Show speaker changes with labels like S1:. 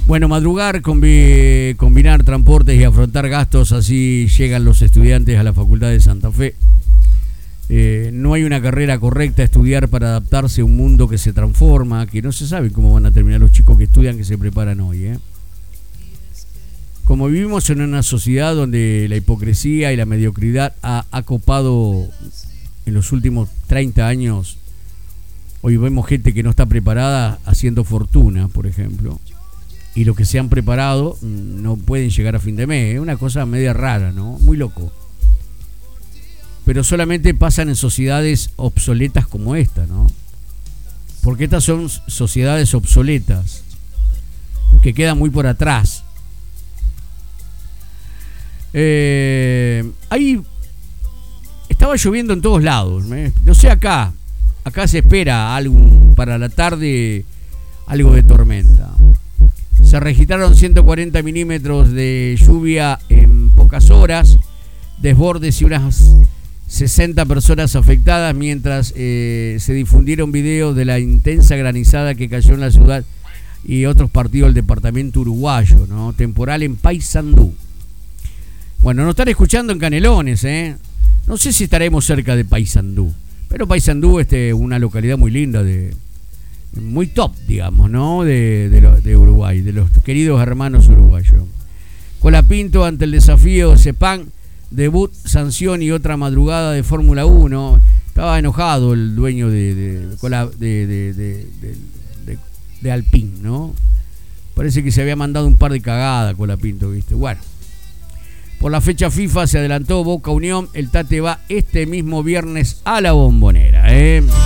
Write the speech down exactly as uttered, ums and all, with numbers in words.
S1: Bueno, madrugar, combi- combinar transportes y afrontar gastos, así llegan los estudiantes a la Facultad de Santa Fe. Eh, no hay una carrera correcta, estudiar para adaptarse a un mundo que se transforma, que no se sabe cómo van a terminar los chicos que estudian, que se preparan hoy. ¿eh? Como vivimos en una sociedad donde la hipocresía y la mediocridad ha, ha copado en los últimos treinta años, hoy vemos gente que no está preparada haciendo fortuna, por ejemplo. Y los que se han preparado no pueden llegar a fin de mes. Es una cosa media rara, ¿no? Muy loco. Pero solamente pasan en sociedades obsoletas como esta, ¿no? Porque estas son sociedades obsoletas que quedan muy por atrás. Eh, ahí estaba lloviendo en todos lados. ¿eh? No sé acá. Acá se espera algo para la tarde, algo de tormenta. Se registraron ciento cuarenta milímetros de lluvia en pocas horas, desbordes y unas sesenta personas afectadas, mientras eh, se difundieron videos de la intensa granizada que cayó en la ciudad y otros partidos del departamento uruguayo, ¿no? Temporal en Paysandú. Bueno, nos están escuchando en Canelones, ¿eh? No sé si estaremos cerca de Paysandú, pero Paysandú es este, una localidad muy linda de... muy top, digamos, ¿no? De, de, de Uruguay, de los queridos hermanos uruguayos. Colapinto ante el desafío Sepang, debut, sanción y otra madrugada de Fórmula uno. Estaba enojado el dueño de de, de, de, de, de, de, de Alpine, ¿no? Parece que se había mandado un par de cagadas Colapinto, ¿viste? Bueno, por la fecha FIFA se adelantó Boca Unión. El Tate va este mismo viernes a la Bombonera, ¿eh?